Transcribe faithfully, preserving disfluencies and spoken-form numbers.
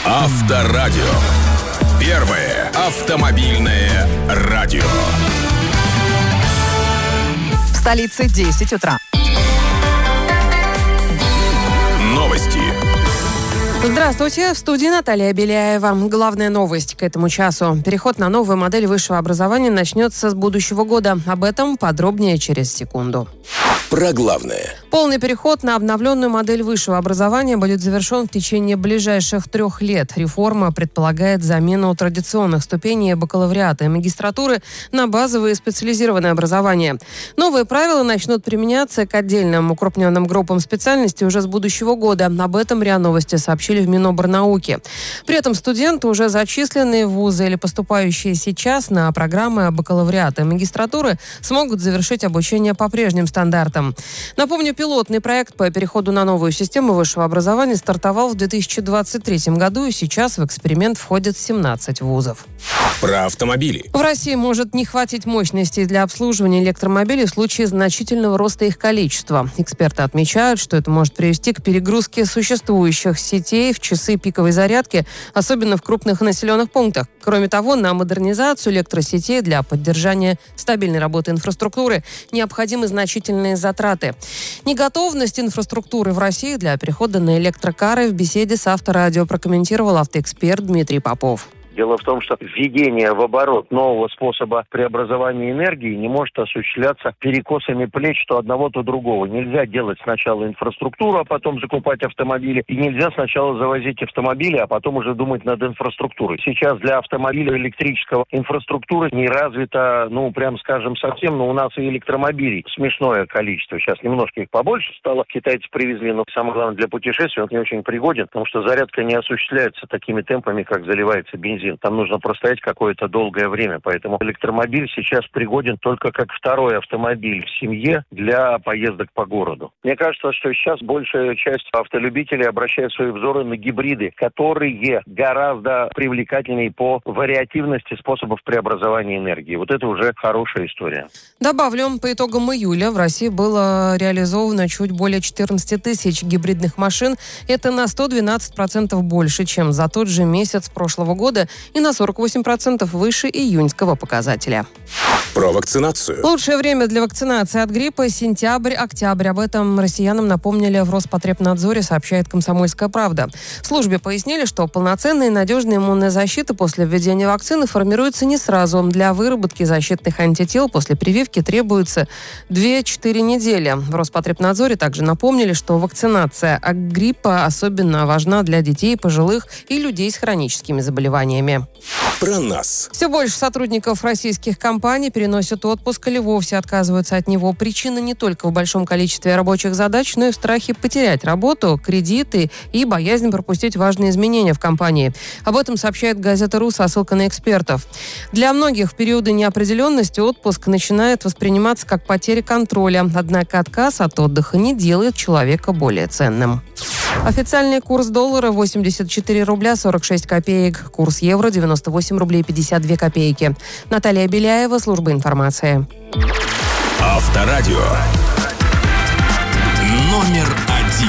Авторадио. Первое автомобильное радио. В столице десять утра. Новости. Здравствуйте, в студии Наталья Беляева. Главная новость к этому часу. Переход на новую модель высшего образования начнется с будущего года. Об этом подробнее через секунду. Про главное. Полный переход на обновленную модель высшего образования будет завершен в течение ближайших трех лет. Реформа предполагает замену традиционных ступеней бакалавриата и магистратуры на базовое и специализированное образование. Новые правила начнут применяться к отдельным укрупненным группам специальностей уже с будущего года. Об этом РИА Новости сообщили в Миноборнауки. При этом студенты, уже зачисленные в вузы или поступающие сейчас на программы бакалавриата и магистратуры, смогут завершить обучение по прежним стандартам. Напомню, пилотный проект по переходу на новую систему высшего образования стартовал в две тысячи двадцать третьем году, и сейчас в эксперимент входят семнадцать вузов. Про автомобили. В России может не хватить мощностей для обслуживания электромобилей в случае значительного роста их количества. Эксперты отмечают, что это может привести к перегрузке существующих сетей в часы пиковой зарядки, особенно в крупных населенных пунктах. Кроме того, на модернизацию электросетей для поддержания стабильной работы инфраструктуры необходимы значительные затраты. Неготовность инфраструктуры в России для перехода на электрокары в беседе с Авторадио прокомментировал автоэксперт Дмитрий Попов. Дело в том, что введение в оборот нового способа преобразования энергии не может осуществляться перекосами плеч то одного, то другого. Нельзя делать сначала инфраструктуру, а потом закупать автомобили. И нельзя сначала завозить автомобили, а потом уже думать над инфраструктурой. Сейчас для автомобиля электрического инфраструктура не развита, ну, прям скажем, совсем. Но у нас и электромобилей смешное количество. Сейчас немножко их побольше стало. Китайцы привезли, но самое главное, для путешествий он не очень пригоден, потому что зарядка не осуществляется такими темпами, как заливается бензин. Там нужно простоять какое-то долгое время, поэтому электромобиль сейчас пригоден только как второй автомобиль в семье для поездок по городу. Мне кажется, что сейчас большая часть автолюбителей обращает свои взоры на гибриды, которые гораздо привлекательнее по вариативности способов преобразования энергии. Вот это уже хорошая история. Добавлю, по итогам июля в России было реализовано чуть более четырнадцать тысяч гибридных машин. Это на сто двенадцать процентов больше, чем за тот же месяц прошлого года, и на сорок восемь процентов выше июньского показателя. Про вакцинацию. Лучшее время для вакцинации от гриппа – сентябрь-октябрь. Об этом россиянам напомнили в Роспотребнадзоре, сообщает «Комсомольская правда». В службе пояснили, что полноценная и надежная иммунная защита после введения вакцины формируется не сразу. Для выработки защитных антител после прививки требуется две-четыре недели. В Роспотребнадзоре также напомнили, что вакцинация от гриппа особенно важна для детей, пожилых и людей с хроническими заболеваниями. Про нас. Все больше сотрудников российских компаний переносят отпуск или вовсе отказываются от него. Причина не только в большом количестве рабочих задач, но и в страхе потерять работу, кредиты и боязнь пропустить важные изменения в компании. Об этом сообщает газета «Ру» со ссылкой на экспертов. Для многих в периоды неопределенности отпуск начинает восприниматься как потеря контроля. Однако отказ от отдыха не делает человека более ценным. Официальный курс доллара восемьдесят четыре рубля сорок шесть копеек. Курс евро девяносто восемь рублей пятьдесят две копейки. Наталья Беляева, служба информации. Авторадио. Номер